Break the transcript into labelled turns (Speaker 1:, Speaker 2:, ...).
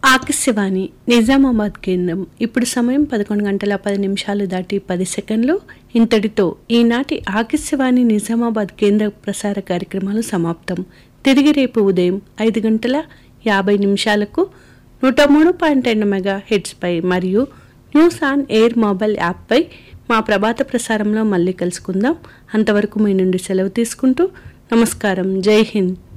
Speaker 1: ఆకాశవాణి నిజామాబాద్ కేంద్రం. ఇప్పుడు సమయం 11 గంటల 10 నిమిషాలు దాటి 10 సెకండ్లు. ఇంతటితో ఈనాటి ఆకాశవాణి నిజామాబాద్ కేంద్ర ప్రసార కార్యక్రమాలు సమాప్తం. తిరిగి రేపు ఉదయం 5 గంటల 50 నిమిషాలకు 103.2 మెగాహెర్ట్జ్ పై మరియు న్యూస్ ఆన్ ఎయిర్ మొబైల్ యాప్పై మా ప్రభాత ప్రసారంలో మళ్ళీ కలుసుకుందాం. అంతవరకు మీ నుండి సెలవు తీసుకుంటూ నమస్కారం. జై హింద్.